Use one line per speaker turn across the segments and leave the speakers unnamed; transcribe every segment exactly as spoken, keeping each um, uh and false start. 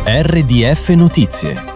R D F Notizie.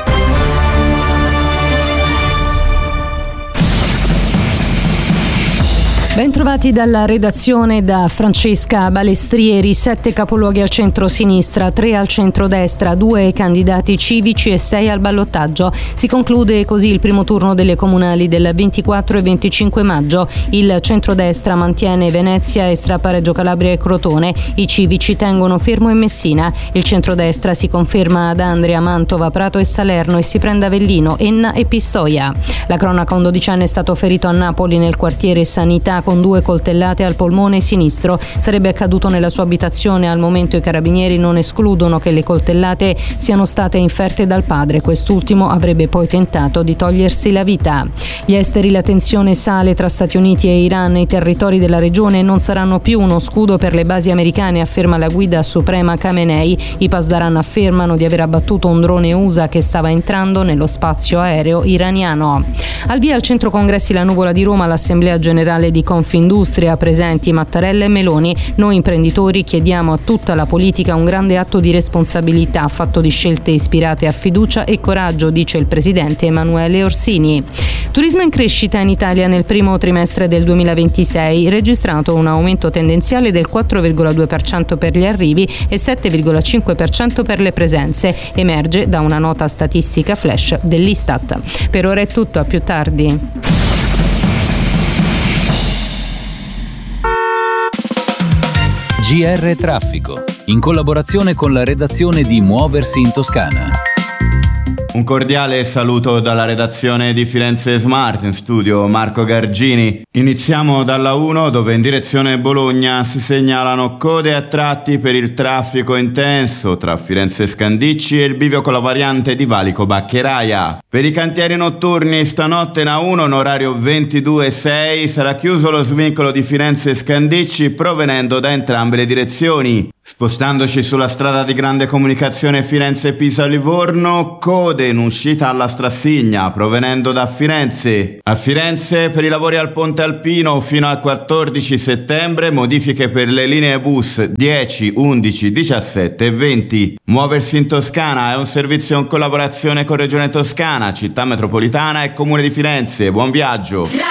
Bentrovati dalla redazione da Francesca Balestrieri. Sette capoluoghi al centro-sinistra, tre al centro-destra, due candidati civici e sei al ballottaggio. Si conclude così il primo turno delle comunali del ventiquattro e venticinque maggio. Il centro-destra mantiene Venezia, Estra, Reggio Calabria e Crotone. I civici tengono Fermo e Messina. Il centro-destra si conferma ad Andria, Mantova, Prato e Salerno e si prende Avellino, Enna e Pistoia. La cronaca: un dodicenne è stato ferito a Napoli nel quartiere Sanità con due coltellate al polmone sinistro. Sarebbe accaduto nella sua abitazione. Al momento i carabinieri non escludono che le coltellate siano state inferte dal padre. Quest'ultimo avrebbe poi tentato di togliersi la vita. Gli esteri: la tensione sale tra Stati Uniti e Iran. I territori della regione non saranno più uno scudo per le basi americane, afferma la guida suprema Khamenei. I Pasdaran affermano di aver abbattuto un drone U S A che stava entrando nello spazio aereo iraniano. Al via al centro congressi La Nuvola di Roma l'assemblea generale di Confindustria, presenti Mattarella e Meloni. Noi imprenditori chiediamo a tutta la politica un grande atto di responsabilità, fatto di scelte ispirate a fiducia e coraggio, dice il presidente Emanuele Orsini. Turismo in crescita in Italia nel primo trimestre del duemilaventisei, registrato un aumento tendenziale del quattro virgola due per cento per gli arrivi e sette virgola cinque per cento per le presenze, emerge da una nota statistica flash dell'Istat. Per ora è tutto, a più tardi.
G R Traffico, in collaborazione con la redazione di Muoversi in Toscana.
Un cordiale saluto dalla redazione di Firenze Smart, in studio Marco Gargini. Iniziamo dalla uno, dove in direzione Bologna si segnalano code a tratti per il traffico intenso tra Firenze Scandicci e il bivio con la variante di Valico Baccheraia. Per i cantieri notturni stanotte in A uno in orario ventidue e sei sarà chiuso lo svincolo di Firenze Scandicci provenendo da entrambe le direzioni. Spostandoci sulla strada di grande comunicazione Firenze-Pisa-Livorno, code in uscita alla Strassigna provenendo da Firenze. A Firenze per i lavori al Ponte Alpino fino al quattordici settembre, modifiche per le linee bus dieci, undici, diciassette e venti. Muoversi in Toscana è un servizio in collaborazione con Regione Toscana, Città Metropolitana e Comune di Firenze. Buon viaggio!